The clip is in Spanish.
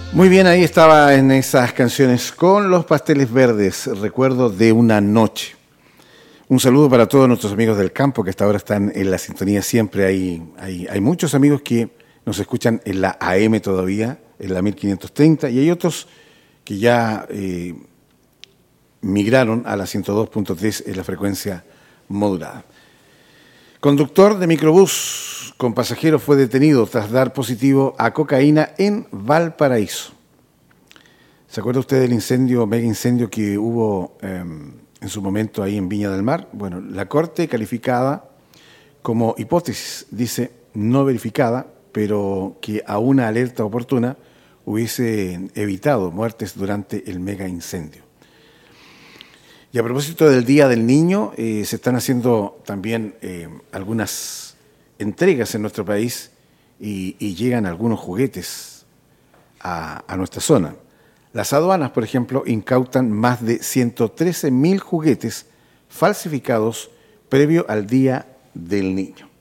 Muy bien, ahí estaba en esas canciones con los Pasteles Verdes, recuerdo de una noche. Un saludo para todos nuestros amigos del campo que hasta ahora están en la sintonía siempre. Hay muchos amigos que nos escuchan en la AM todavía, en la 1530, y hay otros que ya migraron a la 102.3 en la frecuencia modulada. Conductor de microbús con pasajeros fue detenido tras dar positivo a cocaína en Valparaíso. ¿Se acuerda usted del incendio, mega incendio que hubo en su momento ahí en Viña del Mar? Bueno, la Corte calificada como hipótesis, dice no verificada, pero que a una alerta oportuna hubiese evitado muertes durante el mega incendio. Y a propósito del Día del Niño, se están haciendo también algunas entregas en nuestro país y llegan algunos juguetes a nuestra zona. Las aduanas, por ejemplo, incautan más de 113.000 juguetes falsificados previo al Día del Niño.